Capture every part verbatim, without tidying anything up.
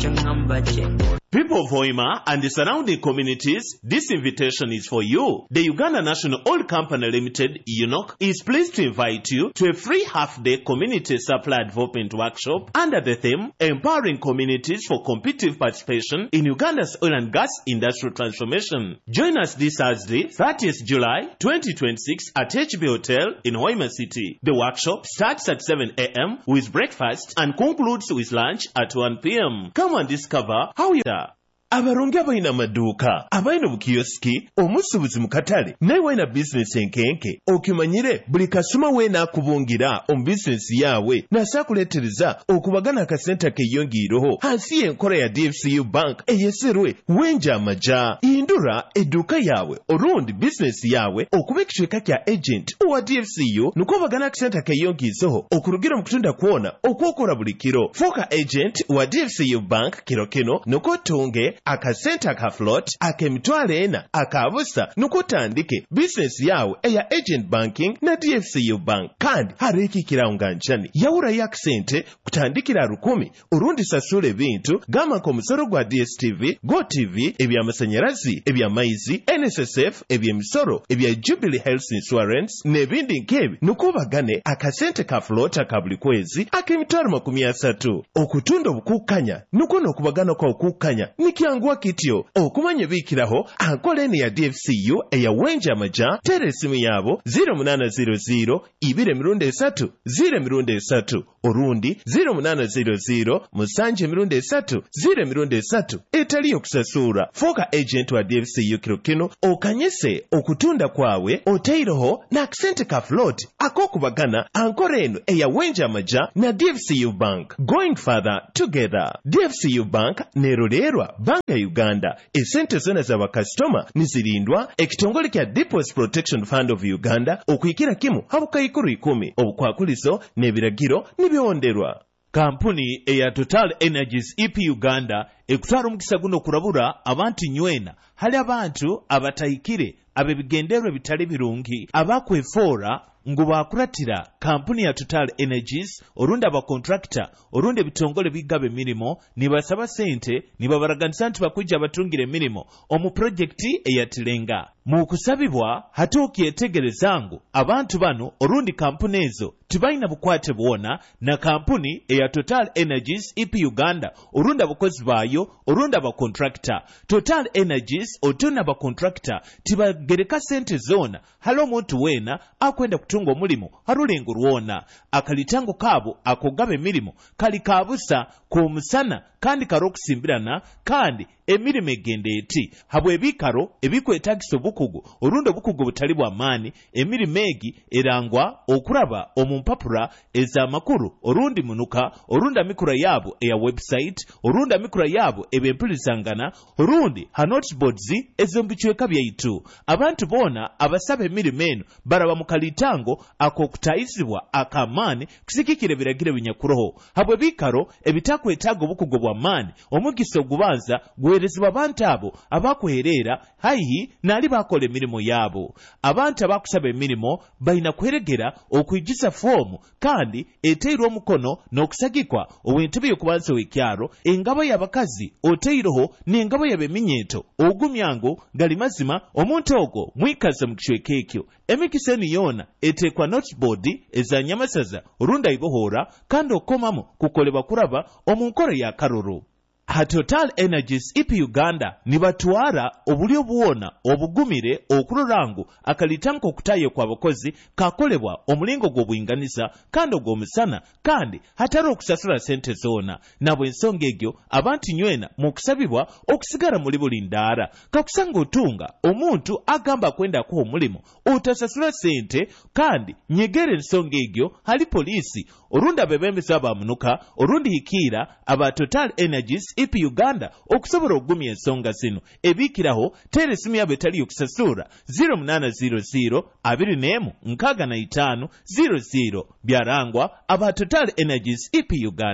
People of Hoima and the surrounding communities, this invitation is for you. The Uganda National Oil Company Limited, U N O C, is pleased to invite you to a free half-day community supply development workshop under the theme Empowering Communities for Competitive Participation in Uganda's Oil and Gas Industrial Transformation. Join us this Thursday, thirtieth July twenty twenty-six at H B Hotel in Hoima City. The workshop starts at seven a m with breakfast and concludes with lunch at one p m Come and discover how you are. Abarungi abaina amaduuka abaina obukiyosiki omusuubuzi mu katale naye waina bizinesi enkenke okimanyire buli kasuma weena akubungira omu bizinesi yawe nasaakuleetereza okubagana akasente keeyongiireho hansi y'enkola ya D F C U Bank eyeserwe wenja amaja. Hindura edduuka yawe orundi bizinesi yawe okuba ekicweka kya agent owa D F C U nuko obagana akasente keeyongiizeho okurugira mu kutunda kwona okwokola buli kiro. Fuuka agent wa D F C U Bank kiro kino nuko otunge akasente aka float ak'emitwalo ena akabusa nuko otandike bizinesi yawe eya agent banking na D F C U Bank. Kandi hariikikirawo nga nkyani yawulayo akasente kutandikira rukumi orundi sasula ebintu gamba nk'omusolo gwa D S T V, Go T V, eby'amasanyalazi, eby'amaizi, N S S F, eby'emisolo, ebya Jubilee Health Insurance n'ebindi nk'ebi nuko obagane akasente ka float aka buli kwezi ak'emitwalo makumi asatu. Okutunda obukukkanya nuko n'okubagana kwa okukkanya nikyangu wakityo okumanya biikiraho ankola eno ya D F C U eya wenja amaja. Tera esimu yaabo zero munana zero zero ibiri emirundi esatu zero emirundi esatu orundi zero munana zero zero musanju emirundi esatu zero emirundi esatu etali okusasula. Fuuka agent wa D F C U kiro kino okanyese okutunda kwawe oteireho n'akasente ka float ak'okubagana ankola eno eya wenja amaja na D F C U Bank. Going further together. D F C U Bank nerolerwa Banka Uganda. Esente zona za bakasitoma nizirindwa ekitongole kya Deposit Protection Fund of Uganda okuyikira kimu habuka ikuru ikumi obukwakulizo n'ebiragiro nibyonderwa. Kampuni eya Total Energies E P Uganda ekutwala omukisa guno kurabura abantu nywena hali abantu abatayikire abebigenderwa bitali birungi abakwefoora ngu bakuratira kampuni ya Total Energies orundi abakontrakta orundi ebitongole bigabe emirimo nibasaba sente nibabaraganisa nti bakujja abatungire emirimo omu projekti eyatirenga. Mu kusabibwa hate okyetegerezangu abantu bano orundi kampuni ezo tibalina bukwate bwona na kampuni eya Total Energies E P Uganda orundi abakozi baayo orundi abakontrakta. Total Energies otona abakontrakta tibagereka sente zona hali omuntu weena akwenda kutunga omulimo halulengo lwona akalitango kabo akogaba emirimo kali kabusa k'omusana kandi karo okusimbirana kandi emirimo egenda eti habwe ebikaro ebikwetagisa obukugu orundi obukugu butali bwa maani emirimo egi erangwa okuraba omumpapura ez'amakuru orundi munuka orundi amikura yabo eya website orundi amikura yabo ebempulizangana orundi ha noteboards ezombicweka byaitu. Abantu bona abasaba emirimo eno baraba mu kalitango akokutayizibwa akamaani kusikikira ebiragiro binyakuroho habwe bikaro ebitakwetaaga obukugu bwa maani omugisa ogubanza guweerezebwa abantu abo abakweherera haihi naali bakola emirimu yaabo. Abantu abakusaba emirimu balina kweregera okwijisa foomu kandi eteirwa omukono n'okusagikwa obw'ente by'okubanza w'ekyalo engabo y'abakazi oteiroho n'engabo y'abeminyeeto ogumyango gali mazima omuntu ogwo mwikaza mu kicweka ekyo. Emikisa eno yoona eteekwa noteboard eza nyamasaza orundi ayibohoora kandi okomamu kukolebwa kuraba omu nkola ya karoro. Ha Total Energies E P Uganda nibatwara obuli obuwona obugumire okulorangu akalitanko okutaye kwa bakozi kakolebwa omulingo gw'obuyinganiza kandi ogw'omusana kandi hatari okusasula sente zona nabwe ensonga egyo abantu nywena mu kusabibwa okusigala muli buli ndaara kakusanga otunga omuntu agamba kwendako omulimo otasasula sente kandi nyegere ensonga egyo hali poliisi orundi abebembezi abamunuka orundi hikiira aba Total Energies E P Uganda okusobola okugumya ensonga zino ebiikiraho tera esimu yabo etali okusasula zero munana zero zero abiri n'emu nkaaga na itaano zero zero byarangwa aba Total Energies E P Uganda.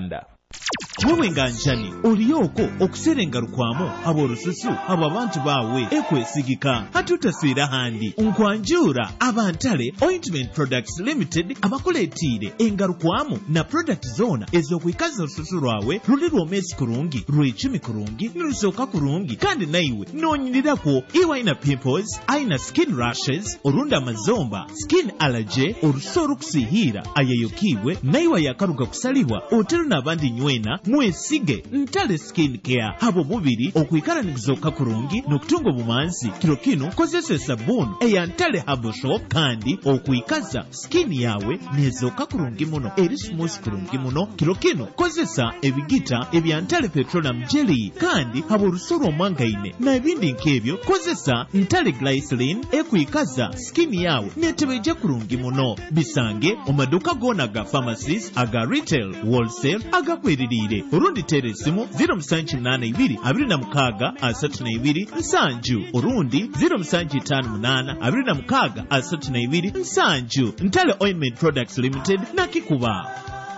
Wewe nganjani oliyoko okuserenga lukwamu ab'olususu abo abantu baawe ekwesigika hatutaswira handi nkwanjura abantale Ointment Products Limited abakuleetire engalukwamu na product zona ez'okwikaza olususu lwawe luli lw'omwezi kurungi lw'ekumi kurungi nilusooka kurungi kandi naiwe noonyirirako iwe aina pimples aina skin rashes olunda amazomba skin allergy olusu olukusiihiira ayayukiibwe naiwe yakaruga kusalibwa otero n'abandi nywena mwesige ntale skin care abo mubiri okwikaraniza kurungi n'okutunga obumanzi kiro kino kozesa esabuni eya ntale Herbal Shop kandi okwikaza skin yawe nezoka kurungi muno eri smooth kurungi muno kiro kino kozesa ebigita ebya ntale petroleum jelly kandi abo lusoro omwangaine na ebindi nkebyo kozesa ntale glycerin ekwikaza skin yawe netebeje kurungi muno bisange omaduka gona ga pharmacies aga retail wholesale agakweririre urundi teresimu zero musanji nane ibiri abiri na mukaga asatu na ibiri nsanju urundi zero musanji tanu munana abiri na mukaga asatu na ibiri nsanju Ntale Ointment Products Limited na Kikuba.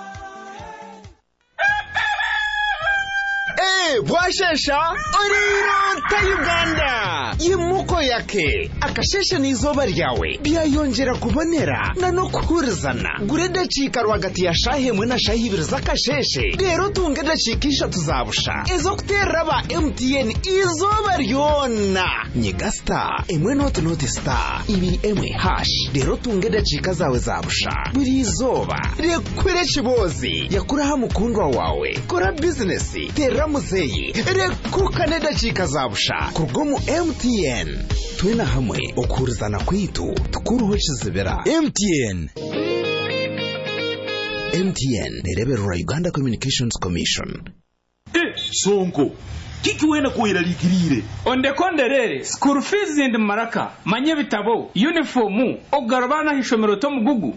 Bwashesha oriro ta Uganda yimuko yake akashesha n'izuba ryawe byayongera kubonera na no kuhurizana gureda cika rwagati ya shahemwe na shahibiri zakasheshe rero tunge dacikisha tuzabusha ezo kuteraba M T N izuba ryona nyigasta emwe not not star ibiri emwe hash rero tunge dacika zawe zabusha buri izuba rekure kibozi yakuraha mukundwa wawe kora business terra muzeyi rekukane dacika zabusha kurgomu M T N twena hamwe okurizana kwitu tukuruho kizibera M T N M T N nereberera Uganda Communications Commission. Eh sonko kiki wena kuira likirire onde konderere school fees and maraka manye bitabo uniform ogarabana hishomero to mugugu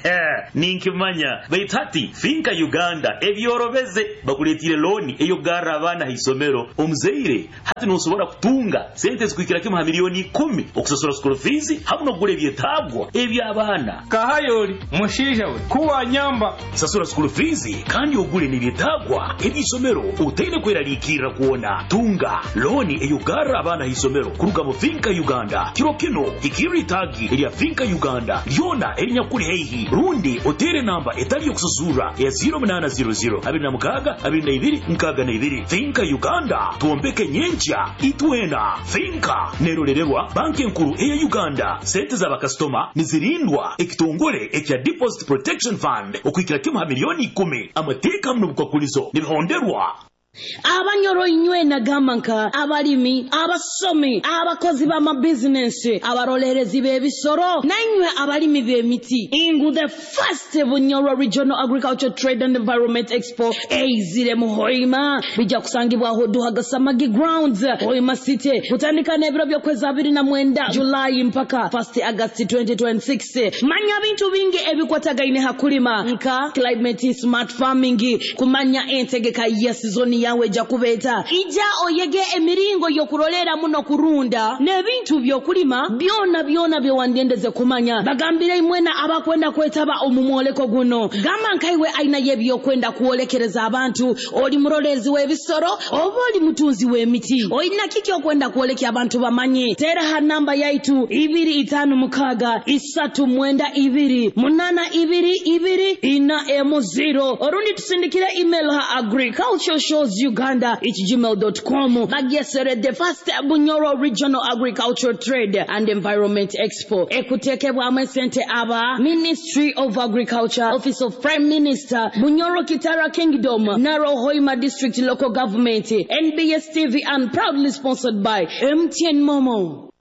ninkimanya baitati finka Uganda ebyorobeze bakuletire loan eyo garabana hisomero omzeire hati nosobora kutunga sente zikwikira kima milioni kumi okusasura school fees habuno gure byetagwa ebyabana kahayoli mushija we kuwa nyamba sasura school fees kandi ogure ni byetagwa ebisomero utende kwera likira kuona tunga loni eyugara abana hisomero kuruga mu finka Uganda kiro kino ikiri tagi eli ya finka Uganda yona elinya kuri heihi rundi otere namba etali yokusuzura ya zero nane zero zero abiri na mukaga abiri na ibiri mukaga na ibiri finka Uganda tuombeke nyencha itwena finka nerorerwa banki nkuru eya Uganda sente za bakastoma nizirindwa ekitongole ekya Deposit Protection Fund okwikira kima milioni kumi amateka mno bukakulizo nibihonderwa abanyoro inywena gamanka abalimi abasomi abakozi ba ma business abarolerezi bebisoro nanywe abalimi bemiti ingu the first Bunyoro Regional Agriculture Trade and Environment Expo eizire mu Hoima bija kusangibwa ho duhagasamagi grounds Hoima City kutandika nebiro byo kwezi abiri na mwenda July mpaka first August twenty twenty-six manya bintu bingi ebikwatagaine hakulima nka climate smart farming kumanya entegeka yes zone yawe jakubeta ija oyege emiringo yokurolera muno kurunda nebintu byokulima byona byona byo wandendeze kumanya bagambire imwena abakwenda kwetaba omumoleko guno gama nkaiwe aina yebyo kwenda kuolekereza abantu oli murolezi webisoro oboli mutunzi wemiti oyina kiki okwenda kuolekya abantu bamanye tera ha namba yaitu ibiri itanu mukaga isatu mwenda ibiri munana ibiri ibiri ina emo zero orundi tusindikire email ha agriculture shows Uganda at gmail dot com. Bagesere the first Bunyoro Regional Agriculture Trade and Environment Expo. Ekutekebwa amesente aba Ministry of Agriculture, Office of Prime Minister, Bunyoro Kitara Kingdom, Naro Hoima District Local Government, N B S T V, and proudly sponsored by M T N Momo.